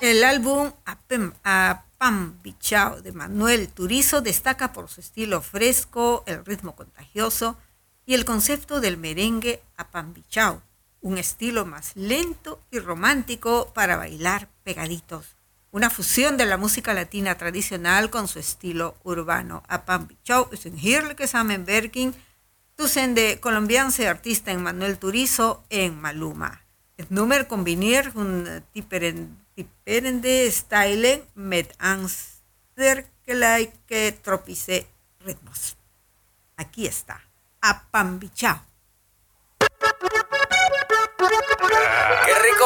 El álbum Apambichao de Manuel Turizo destaca por su estilo fresco, el ritmo contagioso y el concepto del merengue apambichao, un estilo más lento y romántico para bailar pegaditos. Una fusión de la música latina tradicional con su estilo urbano. Apambichao is een heerlijke samenwerking tussen de Colombiaanse artista Manuel Turizo en Maluma. Het nummer combineert hun typerende stijlen met aansterkelijke tropische ritmos. Aquí está, Apambichao. ¡Qué rico!